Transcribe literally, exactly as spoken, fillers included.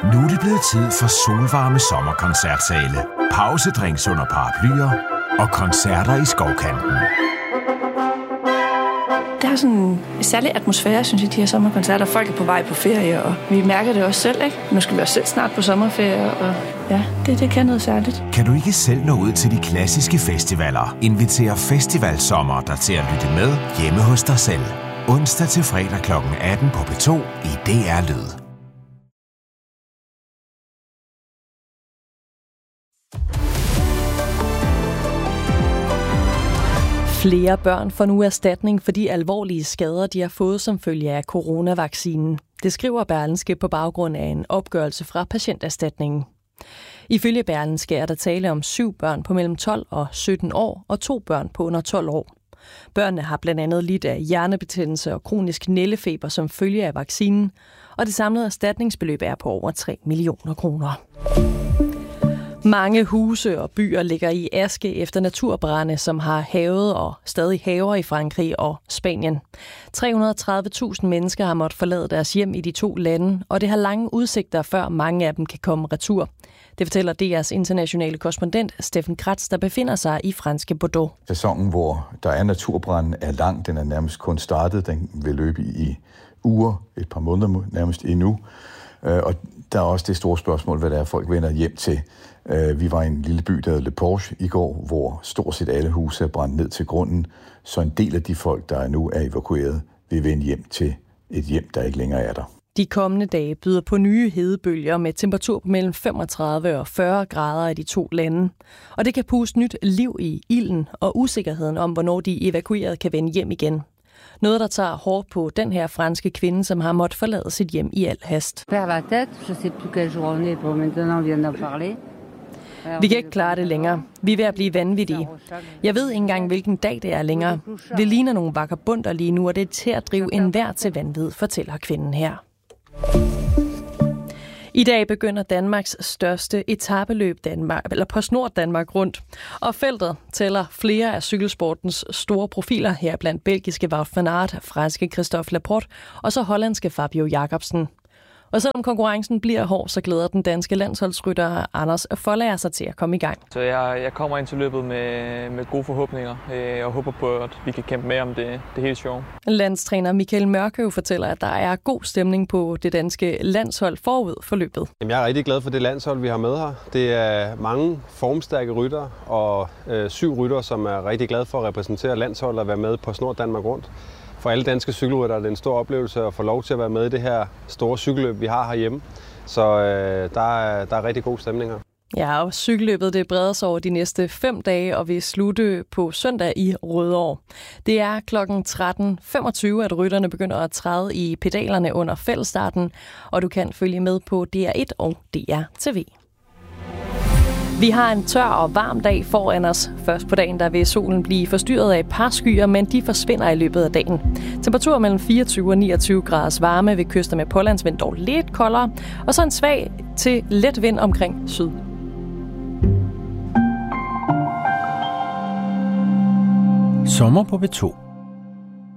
Nu er det blevet tid for solvarme sommerkoncertsale, pausedrinks under paraplyer og koncerter i skovkanten. Der er sådan en særlig atmosfære, synes jeg, de her sommerkoncerter. Folk er på vej på ferie, og vi mærker det også selv, ikke? Nu skal vi også selv snart på sommerferie, og ja, det, det kan noget særligt. Kan du ikke selv nå ud til de klassiske festivaler? Inviter Festivalsommer dig til at lytte med hjemme hos dig selv. Onsdag til fredag klokken atten på P to i D R Lyd. Flere børn får nu erstatning for de alvorlige skader, de har fået som følge af coronavaccinen. Det skriver Berlingske på baggrund af en opgørelse fra Patienterstatningen. Ifølge Berlingske er der tale om syv børn på mellem tolv og sytten år og to børn på under tolv år. Børnene har blandt andet lidt af hjernebetændelse og kronisk nældefeber som følge af vaccinen, og det samlede erstatningsbeløb er på over tre millioner kroner. Mange huse og byer ligger i aske efter naturbrande, som har hærget og stadig hærger i Frankrig og Spanien. tre hundrede og tredive tusind mennesker har måttet forlade deres hjem i de to lande, og det har lange udsigter, før mange af dem kan komme retur. Det fortæller D R's internationale korrespondent Steffen Kratz, der befinder sig i franske Bordeaux. Sæsonen, hvor der er naturbrand, er lang. Den er nærmest kun startet. Den vil løbe i uger, et par måneder nærmest endnu. Og der er også det store spørgsmål, hvad der er, folk vender hjem til. Vi var i en lille by, der hedder Le Porche i går, hvor stort set alle huse er brændt ned til grunden. Så en del af de folk, der nu er evakueret, vil vende hjem til et hjem, der ikke længere er der. De kommende dage byder på nye hedebølger med temperatur på mellem femogtredive og fyrre grader i de to lande. Og det kan puste nyt liv i ilden og usikkerheden om, hvornår de evakuerede kan vende hjem igen. Noget, der tager hårdt på den her franske kvinde, som har måttet forlade sit hjem i al hast. Vi kan ikke klare det længere. Vi er ved at blive vanvittige. Jeg ved ikke engang, hvilken dag det er længere. Vi ligner nogle vagabonder lige nu, og det er til at drive enhver til vanvid, fortæller kvinden her. I dag begynder Danmarks største etapeløb Danmark, eller PostNord Danmark rundt. Og feltet tæller flere af cykelsportens store profiler her blandt belgiske Wout van Aert, franske Christophe Laporte og så hollandske Fabio Jacobsen. Og selvom konkurrencen bliver hård, så glæder den danske landsholdsrytter Anders Foldager sig til at komme i gang. Så jeg, jeg kommer ind til løbet med, med gode forhåbninger og håber på, at vi kan kæmpe med om det, det hele sjov. Landstræner Michael Mørkøv fortæller, at der er god stemning på det danske landshold forud for løbet. Jamen, jeg er rigtig glad for det landshold, vi har med her. Det er mange formstærke ryttere og øh, syv ryttere, som er rigtig glade for at repræsentere landsholdet og være med på PostNord Danmark rundt. For alle danske cykelryttere er det en stor oplevelse at få lov til at være med i det her store cykelløb, vi har herhjemme. Så øh, der, er, der er rigtig god stemning her. Ja, og cykelløbet det breder sig over de næste fem dage og vil slutte på søndag i Rødovre. Det er klokken tretten femogtyve, at rytterne begynder at træde i pedalerne under fællesstarten, og du kan følge med på D R et og D R T V. Vi har en tør og varm dag foran os. Først på dagen der vil solen blive forstyrret af et par skyer, men de forsvinder i løbet af dagen. Temperatur mellem fireogtyve og niogtyve graders varme ved kyster med pålandsvind, dog lidt koldere, og så en svag til let vind omkring syd. Sommer på P to.